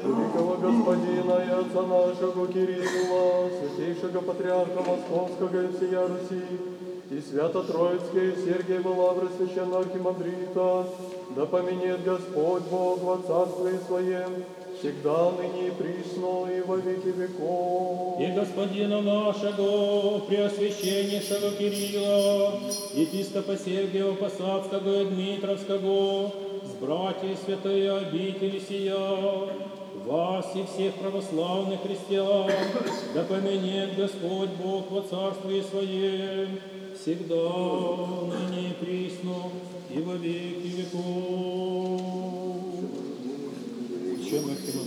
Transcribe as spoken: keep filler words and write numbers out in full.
великого Господина и Отца нашего Кирилла, святейшего Патриарха Московского и всея Руси, и Свято-Троицкий Сергиева Лавры Священного Архимандрита, да поменет Господь Бог во Царстве Своем, всегда, ныне и присно, и во веки веков. И Господина нашего, Преосвященнейшего Кирилла, епископа Сергия Посадского и Дмитровского, с братьями святые обители сия, вас и всех православных христиан, да поменет Господь Бог во Царстве Своем, всегда, ныне и присно, и во веки веков. Чем